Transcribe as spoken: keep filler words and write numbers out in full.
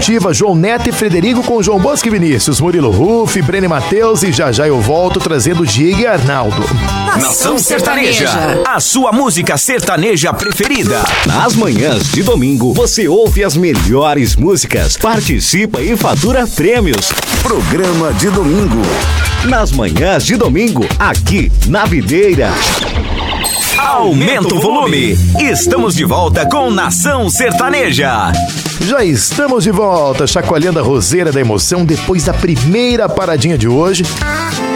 Ativa, João Neto e Frederico com João Bosco e Vinícius, Murilo Ruff, Breno e Matheus, e já já eu volto trazendo Diego e Arnaldo. Nação Sertaneja, a sua música sertaneja preferida. Nas manhãs de domingo, você ouve as melhores músicas, participa e fatura prêmios. Programa de domingo. Nas manhãs de domingo, aqui na Videira. Aumenta o volume. Estamos de volta com Nação Sertaneja. Já estamos de volta, chacoalhando a roseira da emoção depois da primeira paradinha de hoje.